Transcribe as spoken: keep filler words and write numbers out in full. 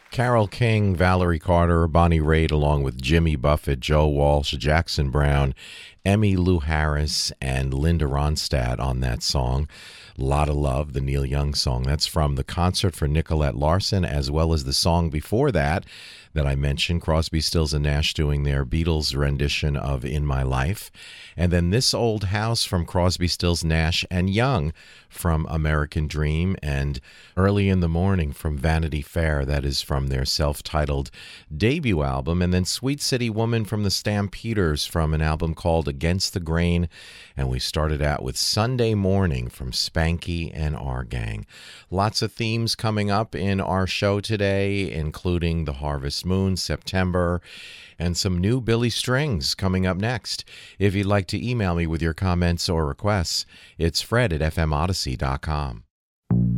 Carole King, Valerie Carter, Bonnie Raitt, along with Jimmy Buffett, Joe Walsh, Jackson Brown, Emmylou Harris, and Linda Ronstadt on that song. Lot of Love, the Neil Young song. That's from the concert for Nicolette Larson, as well as the song before that that I mentioned, Crosby, Stills, and Nash doing their Beatles rendition of In My Life. And then This Old House from Crosby, Stills, Nash, and Young from American Dream, and Early in the Morning from Vanity Fair. That is from their self-titled debut album. And then Sweet City Woman from the Stampeders from an album called Against the Grain. And we started out with Sunday Morning from Spanky and Our Gang. Lots of themes coming up in our show today, including the Harvest Moon, September, and some new Billy Strings coming up next. If you'd like to email me with your comments or requests, it's Fred at f m odyssey dot com.